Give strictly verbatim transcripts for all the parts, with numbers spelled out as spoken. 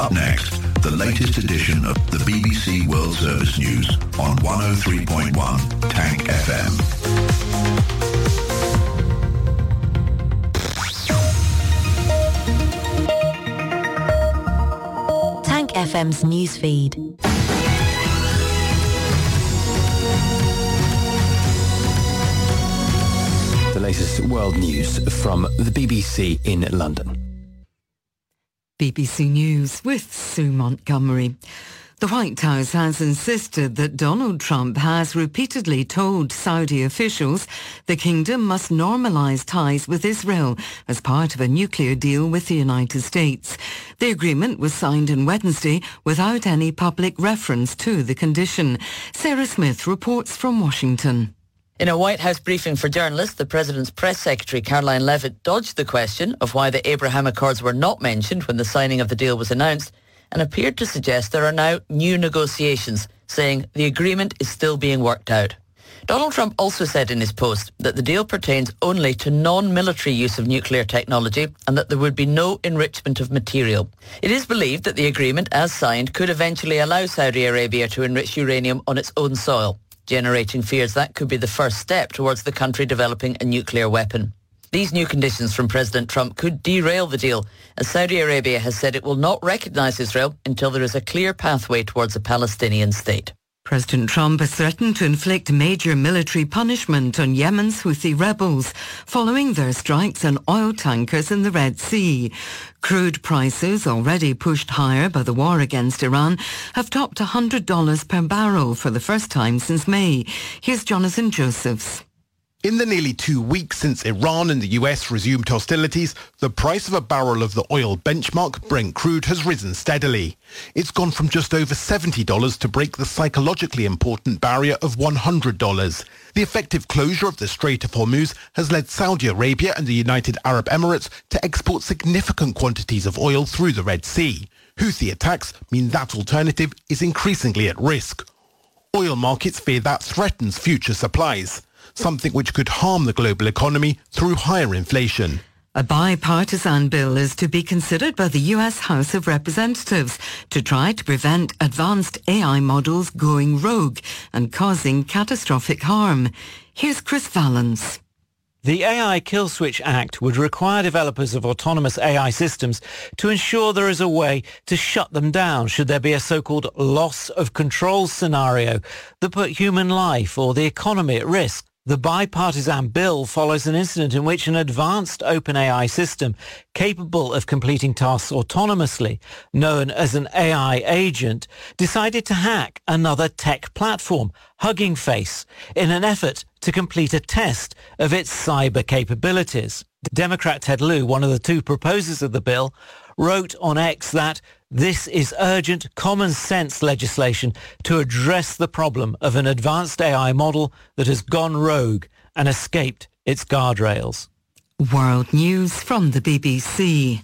Up next, the latest edition of the B B C World Service News on one oh three point one Tank F M. Tank F M's newsfeed. The latest world news from the B B C in London. B B C News with Sue Montgomery. The White House has insisted that Donald Trump has repeatedly told Saudi officials the kingdom must normalise ties with Israel as part of a nuclear deal with the United States. The agreement was signed on Wednesday without any public reference to the condition. Sarah Smith reports from Washington. In a White House briefing for journalists, the President's press secretary, Caroline Leavitt, dodged the question of why the Abraham Accords were not mentioned when the signing of the deal was announced and appeared to suggest there are now new negotiations, saying the agreement is still being worked out. Donald Trump also said in his post that the deal pertains only to non-military use of nuclear technology and that there would be no enrichment of material. It is believed that the agreement, as signed, could eventually allow Saudi Arabia to enrich uranium on its own soil, generating fears that could be the first step towards the country developing a nuclear weapon. These new conditions from President Trump could derail the deal, as Saudi Arabia has said it will not recognise Israel until there is a clear pathway towards a Palestinian state. President Trump has threatened to inflict major military punishment on Yemen's Houthi rebels following their strikes on oil tankers in the Red Sea. Crude prices, already pushed higher by the war against Iran, have topped one hundred dollars per barrel for the first time since May. Here's Jonathan Josephs. In the nearly two weeks since Iran and the U S resumed hostilities, the price of a barrel of the oil benchmark, Brent crude, has risen steadily. It's gone from just over seventy dollars to break the psychologically important barrier of one hundred dollars. The effective closure of the Strait of Hormuz has led Saudi Arabia and the United Arab Emirates to export significant quantities of oil through the Red Sea. Houthi attacks mean that alternative is increasingly at risk. Oil markets fear that threatens future supplies, something which could harm the global economy through higher inflation. A bipartisan bill is to be considered by the U S House of Representatives to try to prevent advanced A I models going rogue and causing catastrophic harm. Here's Chris Valens. The A I Kill Switch Act would require developers of autonomous A I systems to ensure there is a way to shut them down should there be a so-called loss of control scenario that put human life or the economy at risk. The bipartisan bill follows an incident in which an advanced OpenAI system capable of completing tasks autonomously, known as an A I agent, decided to hack another tech platform, Hugging Face, in an effort to complete a test of its cyber capabilities. Democrat Ted Lieu, one of the two proposers of the bill, wrote on X that this is urgent common sense legislation to address the problem of an advanced A I model that has gone rogue and escaped its guardrails. World News from the B B C.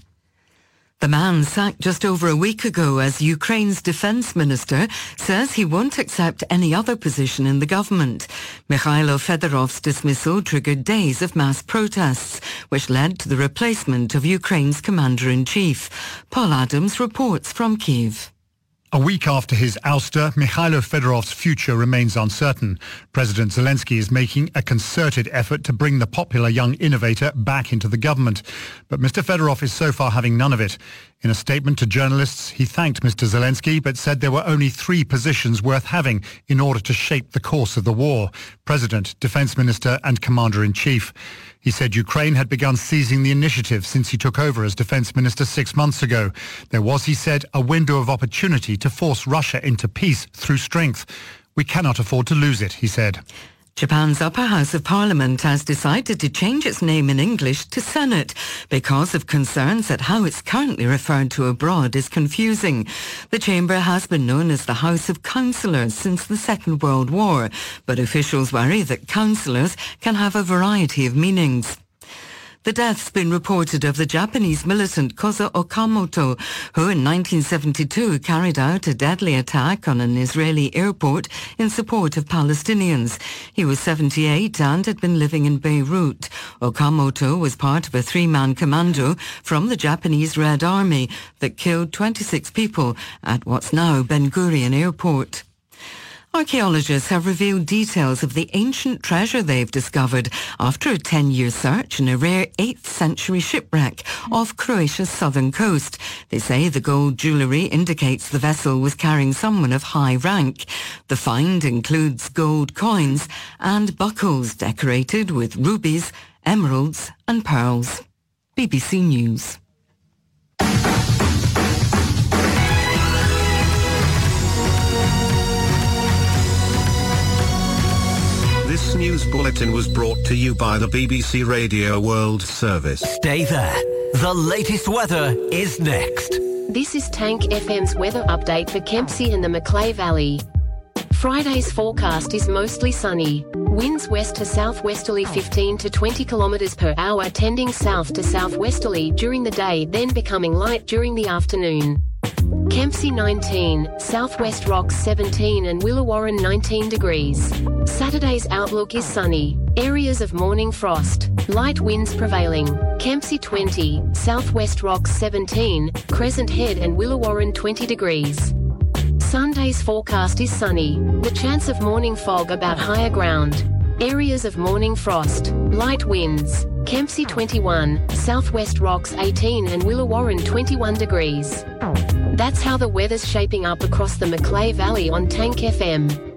The man sacked just over a week ago as Ukraine's defence minister says he won't accept any other position in the government. Mikhailo Fedorov's dismissal triggered days of mass protests, which led to the replacement of Ukraine's commander-in-chief. Paul Adams reports from Kyiv. A week after his ouster, Mikhailo Fedorov's future remains uncertain. President Zelensky is making a concerted effort to bring the popular young innovator back into the government. But Mister Fedorov is so far having none of it. In a statement to journalists, he thanked Mister Zelensky but said there were only three positions worth having in order to shape the course of the war: President, Defense Minister and Commander-in-Chief. He said Ukraine had begun seizing the initiative since he took over as defense minister six months ago. There was, he said, a window of opportunity to force Russia into peace through strength. We cannot afford to lose it, he said. Japan's upper house of parliament has decided to change its name in English to Senate because of concerns that how it's currently referred to abroad is confusing. The chamber has been known as the House of Councillors since the Second World War, but officials worry that councillors can have a variety of meanings. The death's been reported of the Japanese militant Kozo Okamoto, who in nineteen seventy-two carried out a deadly attack on an Israeli airport in support of Palestinians. He was seventy-eight and had been living in Beirut. Okamoto was part of a three-man commando from the Japanese Red Army that killed twenty-six people at what's now Ben Gurion Airport. Archaeologists have revealed details of the ancient treasure they've discovered after a ten-year search in a rare eighth century shipwreck off Croatia's southern coast. They say the gold jewellery indicates the vessel was carrying someone of high rank. The find includes gold coins and buckles decorated with rubies, emeralds and pearls. B B C News. This news bulletin was brought to you by the B B C Radio World Service. Stay there. The latest weather is next. This is Tank F M's weather update for Kempsey and the Macleay Valley. Friday's forecast is mostly sunny. Winds west to southwesterly fifteen to twenty kilometers per hour, tending south to southwesterly during the day, then becoming light during the afternoon. Kempsey nineteen, Southwest Rocks seventeen and Willawarren nineteen degrees. Saturday's outlook is sunny. Areas of morning frost. Light winds prevailing. Kempsey twenty, Southwest Rocks seventeen, Crescent Head and Willawarren twenty degrees. Sunday's forecast is sunny. The chance of morning fog about higher ground. Areas of morning frost. Light winds. Kempsey twenty-one, Southwest Rocks eighteen and Willawarren twenty-one degrees. That's how the weather's shaping up across the Macleay Valley on Tank F M.